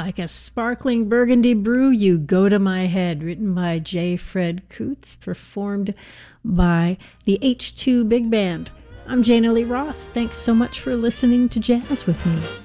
Like a sparkling burgundy brew, you go to my head, written by J. Fred Coots, performed by the H2 Big Band. I'm Jana Lee Ross. Thanks so much for listening to Jazz with me.